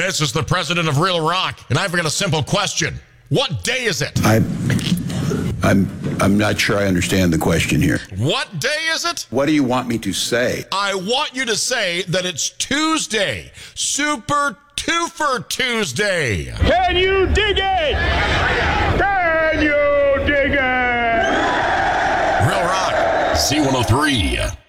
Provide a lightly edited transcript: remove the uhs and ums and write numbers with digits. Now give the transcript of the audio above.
This is the president of Real Rock, and I've got a simple question. What day is it? I'm not sure I understand the question here. What day is it? What do you want me to say? I want you to say that it's Tuesday. Super Twofer Tuesday. Can you dig it? Can you dig it? Real Rock, C103.